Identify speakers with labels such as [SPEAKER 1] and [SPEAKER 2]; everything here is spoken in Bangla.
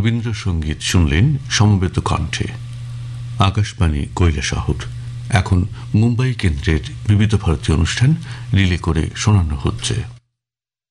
[SPEAKER 1] রবীন্দ্রসঙ্গীত শুনলেন সমবেত কণ্ঠে। আকাশবাণী কৈলাসহর। এখন মুম্বাই কেন্দ্রের বিবিধ ভারতী অনুষ্ঠান রিলে করে শোনানো হচ্ছে।